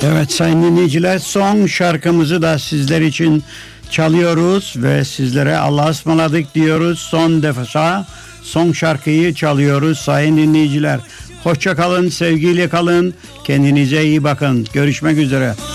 Evet sayın dinleyiciler, son şarkımızı da sizler için çalıyoruz ve sizlere Allah'a ısmarladık diyoruz. Son defa son şarkıyı çalıyoruz sayın dinleyiciler. Hoşça kalın, sevgiyle kalın, kendinize iyi bakın. Görüşmek üzere.